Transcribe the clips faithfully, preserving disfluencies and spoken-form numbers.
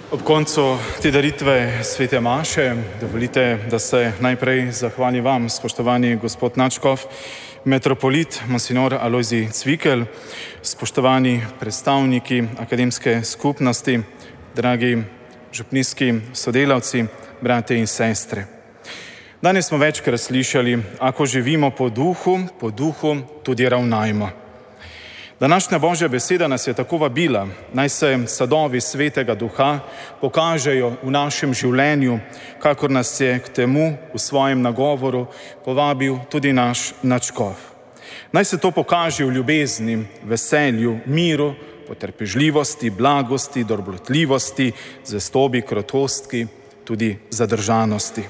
Ob koncu te daritve svete maše dovolite, da se najprej zahvalim vam, spoštovani gospod nadškof, metropolit monsignor Alojzij Cvikl, spoštovani predstavniki akademske skupnosti, dragi župnijski sodelavci, brate in sestre. Danes smo večkrat slišali, ako živimo po duhu, po duhu tudi ravnajmo. Današnja Božja beseda nas je tako vabila, naj se sadovi svetega duha pokažejo v našem življenju, kakor nas je k temu v svojem nagovoru povabil tudi naš nadškof. Naj se to pokaže v ljubezni, veselju, miru, potrpežljivosti, blagosti, dobrotljivosti, zvestobi, krotostki, tudi zadržanosti.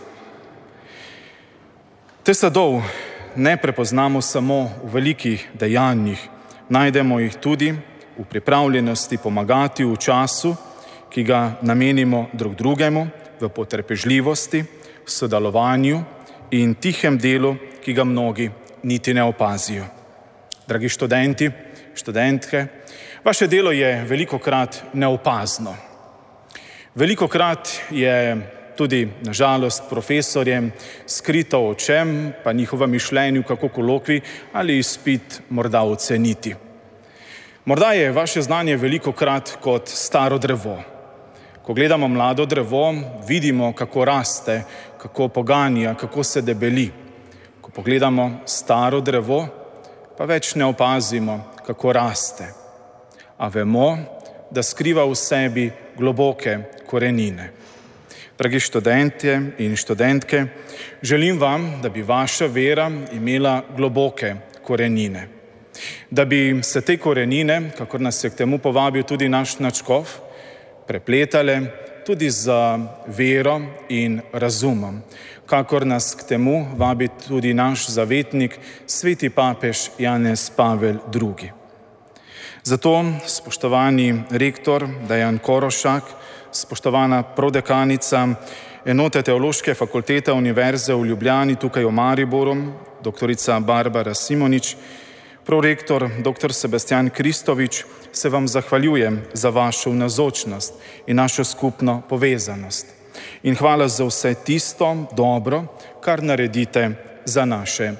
Te sadov ne prepoznamo samo v velikih dejanjih, najdemo jih tudi v pripravljenosti pomagati v času, ki ga namenimo drug drugemu, v potrpežljivosti, sodelovanju in tihem delu, ki ga mnogi niti ne opazijo. Dragi študenti, študentke, vaše delo je velikokrat neopazno. Velikokrat je tudi, na žalost, profesorjem skrito o čem, pa njihovem mišljenju, kako kolokvij ali izpit morda oceniti. Morda je vaše znanje velikokrat kot staro drevo. Ko gledamo mlado drevo, vidimo, kako raste, kako poganja, kako se debeli. Ko pogledamo staro drevo, pa več ne opazimo, kako raste. A vemo, da skriva v sebi globoke korenine. Dragi študentje in študentke, želim vam, da bi vaša vera imela globoke korenine. Da bi se te korenine, kakor nas je k temu povabil tudi naš nadškof, prepletale tudi z vero in razumom, kakor nas k temu vabi tudi naš zavetnik, sveti papež Janez Pavel drugi. Zato, spoštovani rektor Dejan Korošak, spoštovana prodekanica enote Teološke fakultete Univerze v Ljubljani, tukaj v Mariboru, doktorica Barbara Simonič, prorektor doktor Sebastijan Kristovič, se vam zahvaljujem za vašo navzočnost in našo skupno povezanost. In hvala za vse tisto dobro, kar naredite za naše